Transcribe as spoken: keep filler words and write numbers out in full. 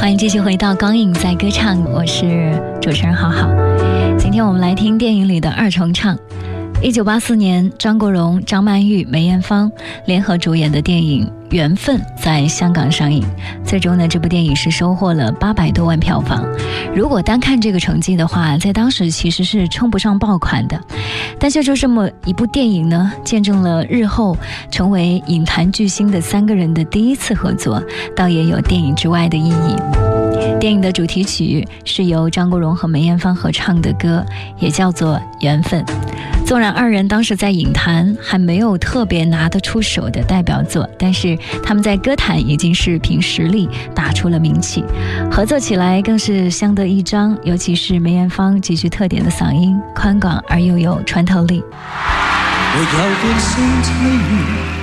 欢迎继续回到光影在歌唱，我是主持人浩浩。今天我们来听电影里的二重唱。一九八四年，张国荣、张曼玉、梅艳芳联合主演的电影《缘分》在香港上映，最终呢，这部电影是收获了八百多万票房。如果单看这个成绩的话，在当时其实是称不上爆款的，但就就这么一部电影呢，见证了日后成为影坛巨星的三个人的第一次合作，倒也有电影之外的意义。电影的主题曲是由张国荣和梅艳芳合唱的歌，也叫做《缘分》。纵然二人当时在影坛还没有特别拿得出手的代表作，但是他们在歌坛已经是凭实力打出了名气，合作起来更是相得益彰。尤其是梅艳芳极具特点的嗓音，宽广而又有穿透力。 沒有半聲凄